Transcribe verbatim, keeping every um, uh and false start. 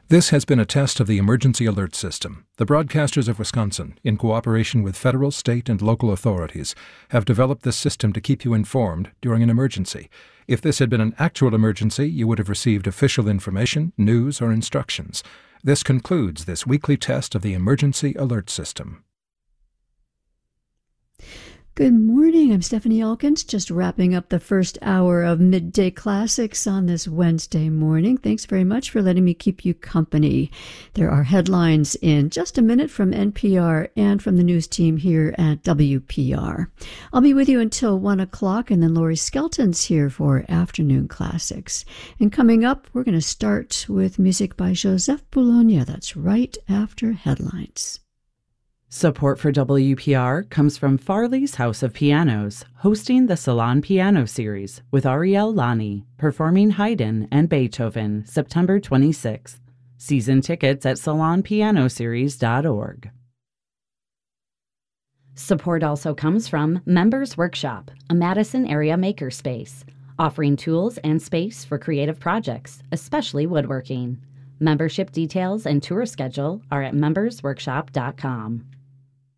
This has been a test of the Emergency Alert System. The Broadcasters of Wisconsin, in cooperation with federal, state, and local authorities, have developed this system to keep you informed during an emergency. If this had been an actual emergency, you would have received official information, news, or instructions. This concludes this weekly test of the Emergency Alert System. Good morning. I'm Stephanie Elkins, just wrapping up the first hour of Midday Classics on this Wednesday morning. Thanks very much for letting me keep you company. There are headlines in just a minute from N P R and from the news team here at W P R. I'll be with you until one o'clock, and then Lori Skelton's here for Afternoon Classics. And coming up, we're going to start with music by Joseph Boulogna. That's right after headlines. Support for W P R comes from Farley's House of Pianos, hosting the Salon Piano Series with Ariel Lani, performing Haydn and Beethoven, September twenty-sixth. Season tickets at salon piano series dot org. Support also comes from Members Workshop, a Madison area makerspace, offering tools and space for creative projects, especially woodworking. Membership details and tour schedule are at members workshop dot com.